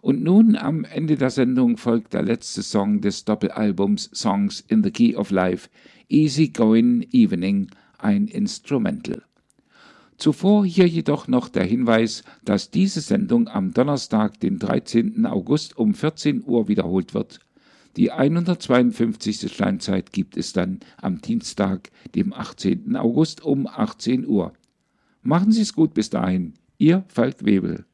Und nun am Ende der Sendung folgt der letzte Song des Doppelalbums Songs in the Key of Life, Easy Going Evening, ein Instrumental. Zuvor hier jedoch noch der Hinweis, dass diese Sendung am Donnerstag, den 13. August um 14 Uhr wiederholt wird. Die 152. Steinzeit gibt es dann am Dienstag, dem 18. August um 18 Uhr. Machen Sie es gut bis dahin. Ihr Falk Webel.